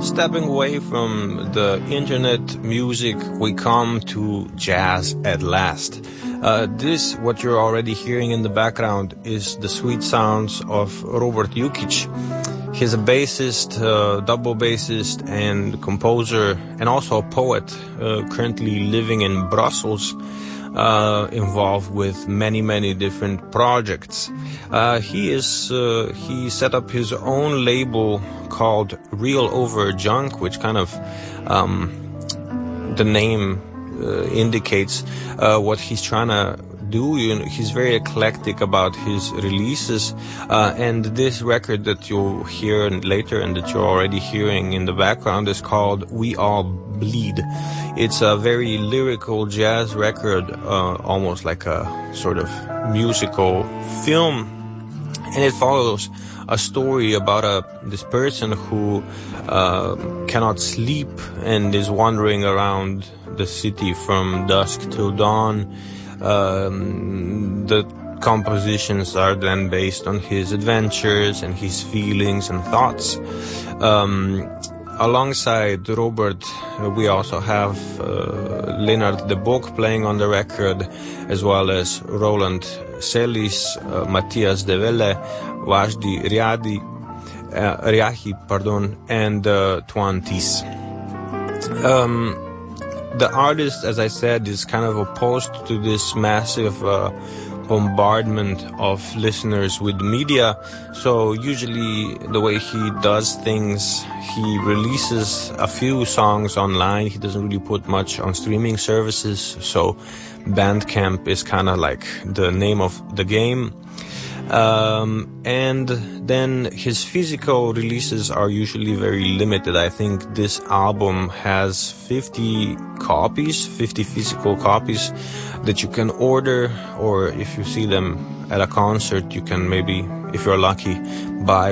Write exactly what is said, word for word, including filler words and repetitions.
stepping away from the internet music, we come to jazz at last. Uh, this, what you're already hearing in the background, is the sweet sounds of Robert Jukic. He's a bassist, uh, double bassist, and composer, and also a poet, uh, currently living in Brussels, uh, involved with many, many different projects. Uh, he is, uh, he set up his own label called Real Over Junk, which kind of, um, the name, uh, indicates, uh, what he's trying to do. You know, he's very eclectic about his releases, uh, and this record that you'll hear later and that you're already hearing in the background is called We All Bleed. It's a very lyrical jazz record, uh, almost like a sort of musical film, and it follows a story about a this person who uh, cannot sleep and is wandering around the city from dusk till dawn. Um, the compositions are then based on his adventures and his feelings and thoughts. Um, alongside Robert, uh, we also have uh, Leonard de Bock playing on the record, as well as Roland Celis, uh, Matthias de Velle, Vajdi Riadi, uh, Riahi, pardon, and uh, Tuan Tis. Um, The artist, as I said, is kind of opposed to this massive uh, bombardment of listeners with media. So usually the way he does things, he releases a few songs online. He doesn't really put much on streaming services. So Bandcamp is kind of like the name of the game. Um, and then his physical releases are usually very limited. I think this album has fifty copies, fifty physical copies that you can order, or if you see them at a concert, you can maybe, if you're lucky, buy